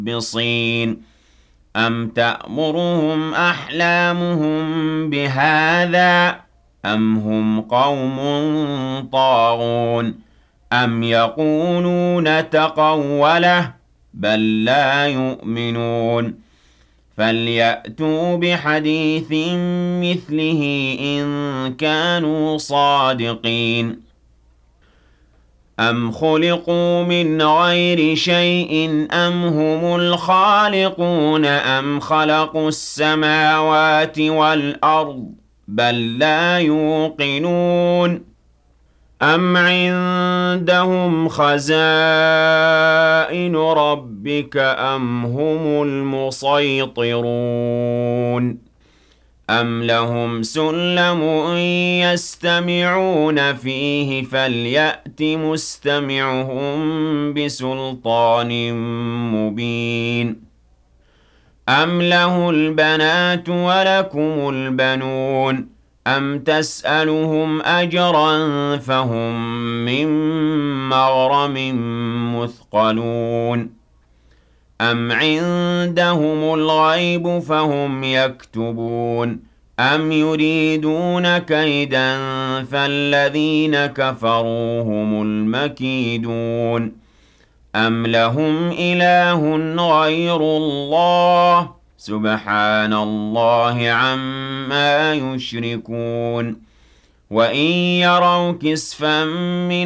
بِصِينٍ أَمْ تَأْمُرُهُمْ أَحْلَامُهُم بِهَٰذَا أَمْ هُمْ قَوْمٌ طَاغُونَ أَمْ يَقُولُونَ تَقَوَّلَهُ بَل لَّا يُؤْمِنُونَ فَلْيَأْتُوا بِحَدِيثٍ مِّثْلِهِ إِن كَانُوا صَادِقِينَ أَمْ خُلِقُوا مِنْ غَيْرِ شَيْءٍ أَمْ هُمُ الْخَالِقُونَ أَمْ خَلَقُوا السَّمَاوَاتِ وَالْأَرْضَ بَل لَّا يُوقِنُونَ أَمْ عِندَهُمْ خَزَائِنُ رَبِّكَ أَمْ هُمُ الْمُصَيْطِرُونَ أَمْ لَهُمْ سُلَّمٌ يَسْتَمِعُونَ فِيهِ فَلْيَأْتِ مُسْتَمِعُهُم بِسُلْطَانٍ مُّبِينٍ أَمْ لَهُ الْبَنَاتُ وَلَكُمُ الْبَنُونَ أَمْ تَسْأَلُهُمْ أَجْرًا فَهُم مِّن مَّغْرَمٍ مُّثْقَلُونَ أَمْ عِندَهُمُ الْغَيْبُ فَهُمْ يَكْتُبُونَ أَمْ يُرِيدُونَ كَيْدًا فَالَّذِينَ كَفَرُوا هُمُ الْمَكِيدُونَ أَمْ لَهُمْ إِلَٰهٌ غَيْرُ اللَّهِ سُبْحَانَ اللَّهِ عَمَّا يُشْرِكُونَ وَإِن يَرَوْا كِسْفًا مِّنَ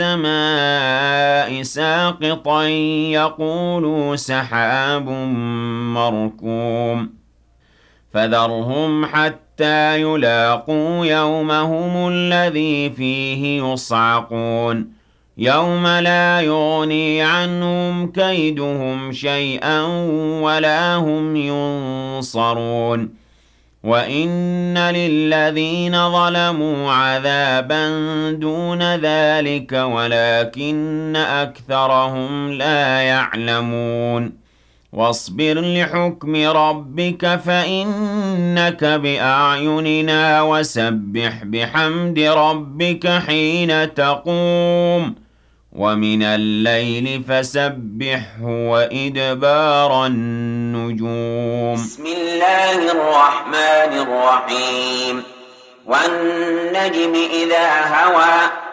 السَّمَاءِ سَاقِطًا يَقُولُوا سَحَابٌ مَّرْكُومٌ فَذَرْهُمْ حَتَّىٰ يُلَاقُوا يَوْمَهُمُ الَّذِي فِيهِ يُصْعَقُونَ يَوْمَ لَا يُغْنِي عَنْهُمْ كَيْدُهُمْ شَيْئًا وَلَا هُمْ يُنصَرُونَ وَإِنَّ لِلَّذِينَ ظَلَمُوا عَذَابًا دُونَ ذَٰلِكَ وَلَٰكِنَّ أَكْثَرَهُمْ لَا يَعْلَمُونَ وَاصْبِرْ لِحُكْمِ رَبِّكَ فَإِنَّكَ بِأَعْيُنِنَا وَسَبِّحْ بِحَمْدِ رَبِّكَ حِينَ تَقُومُ وَمِنَ اللَّيْلِ فَسَبِّحْهُ وَإِدْبَارَ النُّجُومِ بسم الله الرحمن الرحيم والنجم إذا هوى